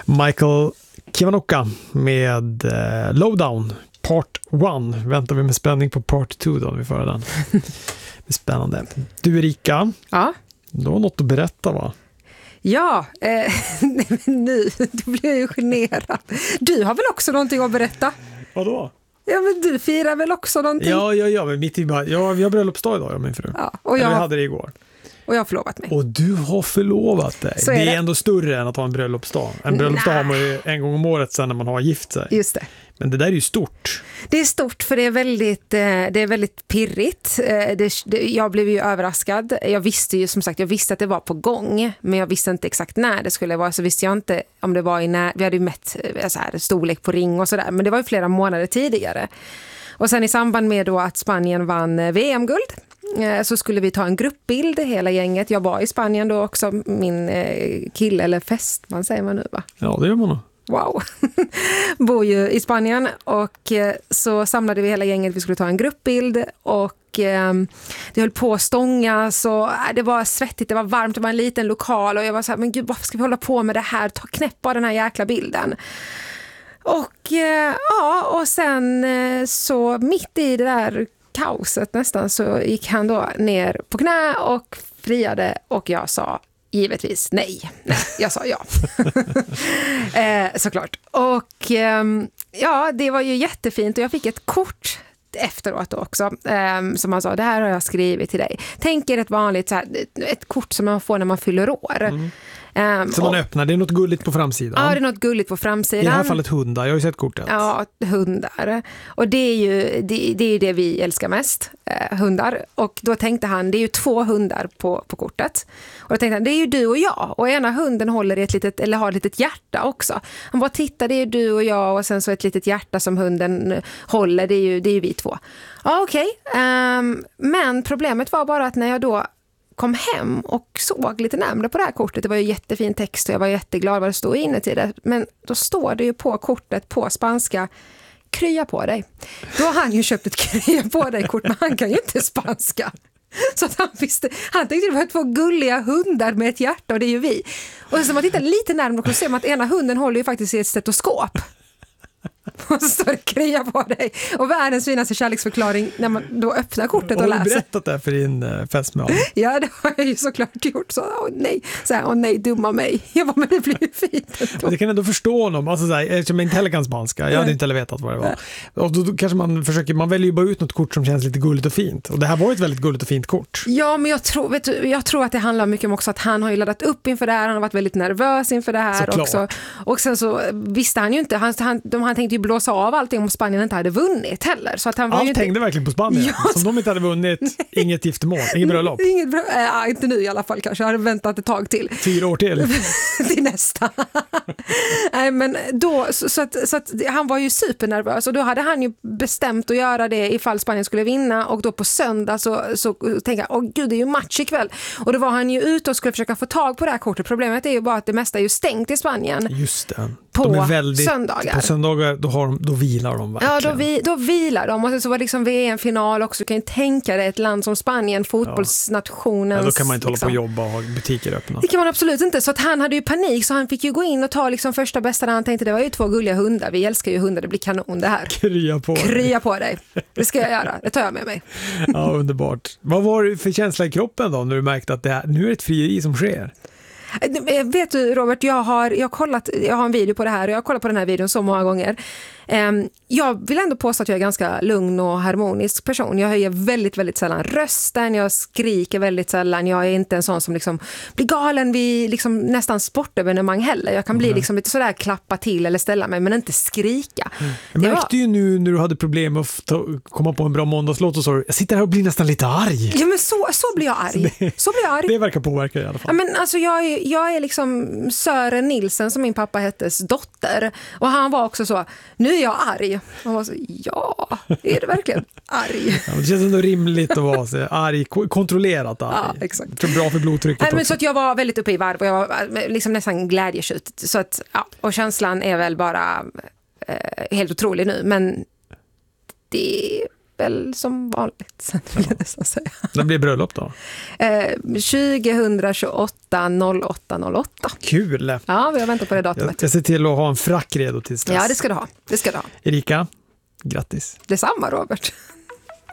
Michael Kiwanuka med Lowdown Part 1. Väntar vi med spänning på Part 2 då, vi får den. Det är spännande. Du Erika, Ja. du har något att berätta, va? Ja, nu blir jag ju generad. Du har väl också någonting att berätta? Vadå? Ja, men du firar väl också någonting? Ja, men mitt i bara, vi har bröllopsdag idag, min fru. Ja, och jag hade det igår. Och jag har förlovat mig. Och du har förlovat dig. Så det är är det. ändå större än att ha en bröllopsdag. En bröllopsdag har man ju en gång om året sen när man har gift sig. Just det. Men det där är ju stort. Det är stort för det är väldigt pirrigt. Jag blev ju överraskad. Jag visste att det var på gång, men jag visste inte exakt när det skulle vara. Så visste jag inte om det var vi hade ju mätt så här, storlek på ring och sådär, men det var ju flera månader tidigare. Och sen i samband med då att Spanien vann VM-guld så skulle vi ta en gruppbild, hela gänget. Jag var i Spanien då också, min kille, eller fästman säger man nu, va? Ja, det gör man nog. Wow, bor ju i Spanien, och så samlade vi hela gänget, vi skulle ta en gruppbild, och det höll på att stånga, så det var svettigt, det var varmt, det var en liten lokal, och jag var så här, men gud, varför ska vi hålla på med det här? Ta knäpp på den här jäkla bilden. Och och sen så mitt i det där kaoset nästan så gick han då ner på knä och friade, och jag sa givetvis nej. Jag sa ja. Såklart. Och det var ju jättefint, och jag fick ett kort efteråt också, som han sa, det här har jag skrivit till dig. Tänk er ett vanligt så här, ett kort som man får när man fyller år. Så man öppnar, det är något gulligt på framsidan. Ja, det är något gulligt på framsidan. I det här fallet hundar, jag har ju sett kortet. Ja, hundar. Och det är ju det vi älskar mest, hundar. Och då tänkte han, det är ju 2 hundar på kortet. Och då tänkte han, det är ju du och jag. Och ena hunden håller i har ett litet hjärta också. Han bara, titta, det är du och jag, och sen så ett litet hjärta som hunden håller, det är ju vi 2. Ja, okej. Men problemet var bara att när jag då kom hem och såg lite närmare på det här kortet, det var ju jättefin text och jag var jätteglad vad det stod inuti det, men då står det ju på kortet på spanska, krya på dig. Då har han ju köpt ett krya på dig-kort, men han kan ju inte spanska. Så att han tänkte det var 2 gulliga hundar med ett hjärta, och det är ju vi. Och så man tittar lite närmare och ser man att ena hunden håller ju faktiskt i ett stetoskop. Och så står det krya på dig. Och världens finaste kärleksförklaring när man då öppnar kortet och läser. Har du berättat det för din fästman? Ja, det har jag ju såklart gjort. Så, åh nej, dumma mig. Jag bara, men det blir ju fint ändå. Jag kan ändå förstå honom. Alltså, eftersom jag inte heller kan spanska. Jag hade inte heller vetat vad det var. Och då kanske man väljer ju bara ut något kort som känns lite gulligt och fint. Och det här var ett väldigt gulligt och fint kort. Ja, men jag tror att det handlar mycket om också att han har ju laddat upp inför det här. Han har varit väldigt nervös inför det här. Såklart. Också. Och sen så visste han ju inte. Han tänkte ju blåsa av allting om Spanien inte hade vunnit heller. Så att han var allt ju inte... hängde verkligen på Spanien. Ja, som de inte hade vunnit, inget giftermål, inget bröllop. Inte nu i alla fall kanske. Jag hade väntat ett tag till. 4 år till. Till nästa. Nej, men då, så att han var ju supernervös, och då hade han ju bestämt att göra det ifall Spanien skulle vinna, och då på söndag så tänkte jag, gud, det är ju match ikväll. Och då var han ju ute och skulle försöka få tag på det här kortet. Problemet är ju bara att det mesta är ju stängt i Spanien. Just det. På söndagar. På söndagar då vilar de verkligen. Ja, då vilar de. Och så var det liksom VM-final också. Du kan ju tänka dig ett land som Spanien, fotbollsnationens... Ja, då kan man inte hålla på och jobba och ha butiker öppna. Det kan man absolut inte. Så att han hade ju panik, så han fick ju gå in och ta liksom första bästa där han tänkte, det var ju 2 gulliga hundar. Vi älskar ju hundar, det blir kanon det här. Krya på dig. Det ska jag göra. Det tar jag med mig. Ja, underbart. Vad var det för känsla i kroppen då när du märkte att nu är det ett frieri som sker? Vet du, Robert, jag har en video på det här, och jag har kollat på den här videon så många gånger. Jag vill ändå påstå att jag är ganska lugn och harmonisk person. Jag höjer väldigt, väldigt sällan rösten, jag skriker väldigt sällan, jag är inte en sån som liksom blir galen vid liksom nästan sportevenemang heller. Jag kan bli liksom lite sådär klappa till eller ställa mig, men inte skrika. Jag märkte ju nu när du hade problem med att komma på en bra måndagslåt och så, jag sitter här och blir nästan lite arg. Ja, men så blir jag arg. Så blir jag arg. Det verkar påverka i alla fall. Ja, men alltså jag är liksom Sören Nilsen, som min pappa hettes, dotter. Och han var också så, nu är jag arg. Han var så, ja, är det verkligen arg? Ja, det känns ändå rimligt att vara så arg, kontrollerat arg. Ja, exakt. För bra för blodtrycket. Nej, men så att jag var väldigt uppe i varv, och jag var liksom nästan glädjetjut. Så att, ja, och känslan är väl bara helt otrolig nu, men väl som vanligt. Säga. Det blir bröllop då? 2028 08 Kul! Ja, vi har väntat på det datumet. Jag ser till att ha en frack redo tills dess. Ja, det ska du ha. Erika, grattis. Detsamma, Robert.